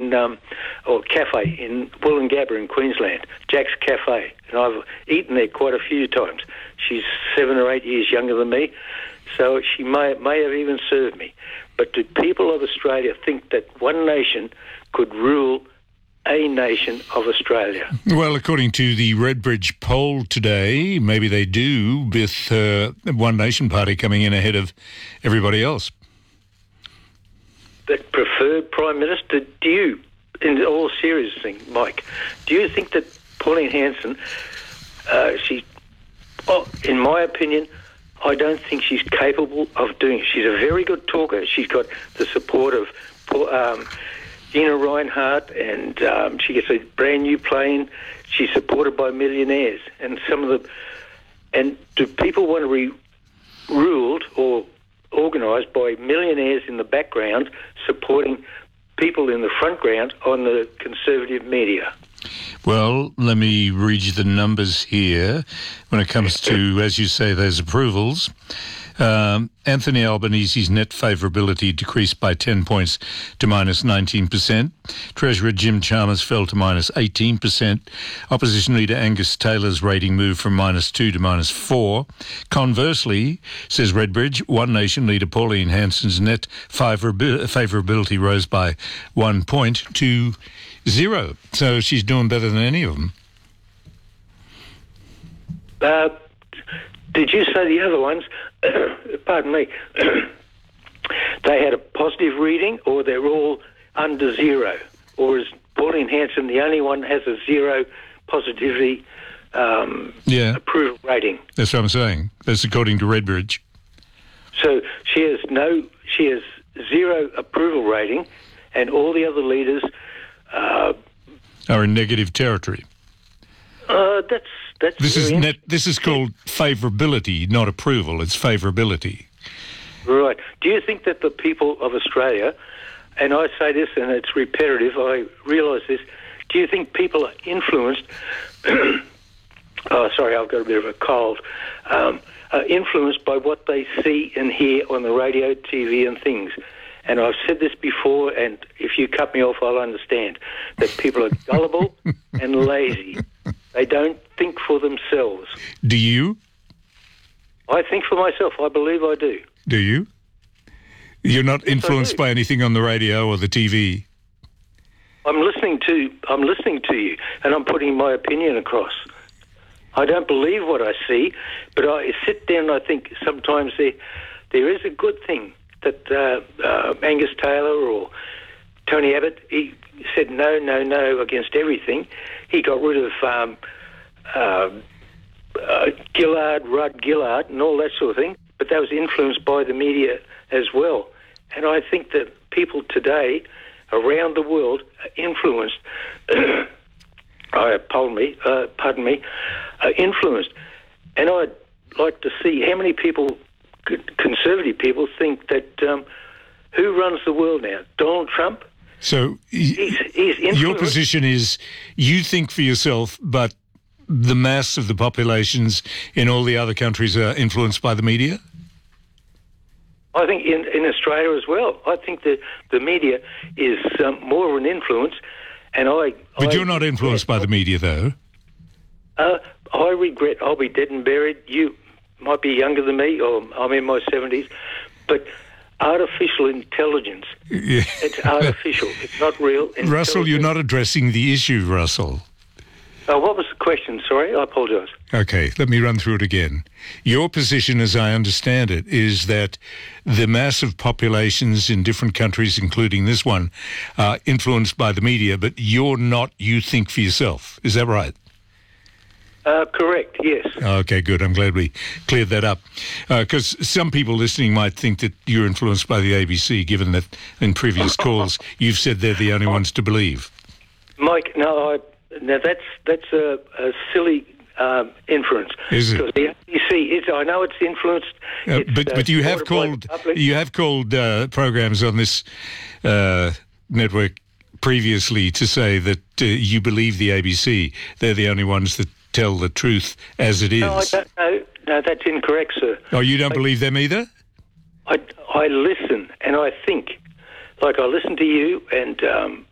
or cafe in Woolloongabba in Queensland, Jack's Cafe, and I've eaten there quite a few times. She's 7 or 8 years younger than me, so she may have even served me. But do people of Australia think that one nation could rule a nation of Australia? Well, according to the Redbridge poll today, maybe they do, with One Nation Party coming in ahead of everybody else. That preferred Prime Minister, do you, in all seriousness, Mike, do you think that Pauline Hanson, in my opinion, I don't think she's capable of doing it. She's a very good talker. She's got the support of Gina Reinhardt, and she gets a brand new plane. She's supported by millionaires, and do people want to be ruled or organised by millionaires in the background supporting people in the front ground on the conservative media? Well, let me read you the numbers here when it comes to, as you say, those approvals. Anthony Albanese's net favourability decreased by 10 points to minus 19%. Treasurer Jim Chalmers fell to minus 18%. Opposition leader Angus Taylor's rating moved from minus 2 to minus 4. Conversely, says Redbridge, One Nation leader Pauline Hanson's net favourability rose by 1 point to 0. So she's doing better than any of them. Did you say the other ones, pardon me, they had a positive reading, or they're all under 0? Or is Pauline Hanson the only one that has a 0 positivity approval rating? That's what I'm saying. That's according to Redbridge. So she has 0 approval rating, and all the other leaders are in negative territory. This is called favourability, not approval. It's favourability. Right. Do you think that the people of Australia, and I say this and it's repetitive, I realise this, do you think people are influenced, oh, sorry, I've got a bit of a cold, are influenced by what they see and hear on the radio, TV and things? And I've said this before, and if you cut me off, I'll understand, that people are gullible and lazy. They don't think for themselves. Do you? I think for myself. I believe I do. Do you? You're not influenced by anything on the radio or the TV? I'm listening to you, and I'm putting my opinion across. I don't believe what I see, but I sit down and I think sometimes there is a good thing that Angus Taylor or Tony Abbott, he said no against everything. He got rid of Rudd Gillard and all that sort of thing, but that was influenced by the media as well. And I think that people today around the world are influenced, influenced. And I'd like to see how many people, conservative people, think that who runs the world now? Donald Trump? So he's your position is you think for yourself, but the mass of the populations in all the other countries are influenced by the media? I think in Australia as well. I think that the media is more of an influence, and But you're not influenced by the media, though. I regret I'll be dead and buried. You might be younger than me, or I'm in my 70s, but artificial intelligence. Yeah. It's artificial. It's not real. Russell, you're not addressing the issue, Russell. What was the question? Sorry, I apologise. Okay, let me run through it again. Your position, as I understand it, is that the massive populations in different countries, including this one, are influenced by the media, but you're not, you think for yourself. Is that right? Correct, yes. Okay, good. I'm glad we cleared that up. Because some people listening might think that you're influenced by the ABC, given that in previous calls you've said they're the only ones to believe. Mike, no, that's a silly inference. Is it? Because the ABC, I know it's influenced. But you have called programs on this network previously to say that you believe the ABC. They're the only ones that tell the truth as it is. No, I don't know. No, that's incorrect, sir. Oh, you don't believe them either? I listen and I think. Like I listen to you, and